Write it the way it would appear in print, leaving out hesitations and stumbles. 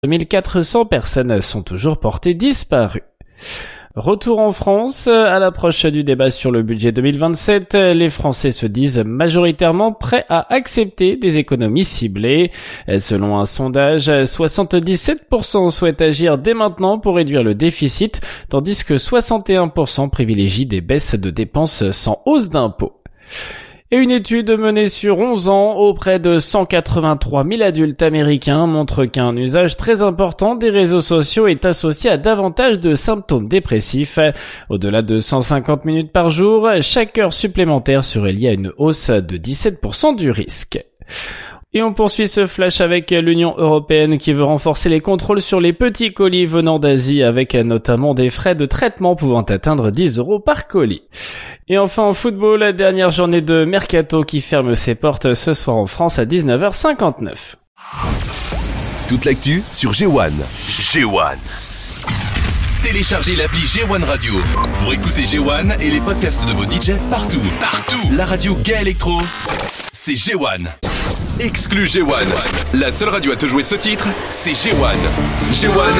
2400 personnes sont toujours portées disparues. Retour en France, à l'approche du débat sur le budget 2027, les Français se disent majoritairement prêts à accepter des économies ciblées. Selon un sondage, 77% souhaitent agir dès maintenant pour réduire le déficit, tandis que 61% privilégient des baisses de dépenses sans hausse d'impôts. Et une étude menée sur 11 ans auprès de 183 000 adultes américains montre qu'un usage très important des réseaux sociaux est associé à davantage de symptômes dépressifs. Au-delà de 150 minutes par jour, chaque heure supplémentaire serait liée à une hausse de 17% du risque. Et on poursuit ce flash avec l'Union européenne qui veut renforcer les contrôles sur les petits colis venant d'Asie avec notamment des frais de traitement pouvant atteindre 10 € par colis. Et enfin en football, la dernière journée de Mercato qui ferme ses portes ce soir en France à 19h59. Toute l'actu sur G1. G1. Téléchargez l'appli G1 Radio pour écouter G1 et les podcasts de vos DJ partout. La radio Gay Electro, c'est G1. Exclu G1. La seule radio à te jouer ce titre, c'est G1. G1,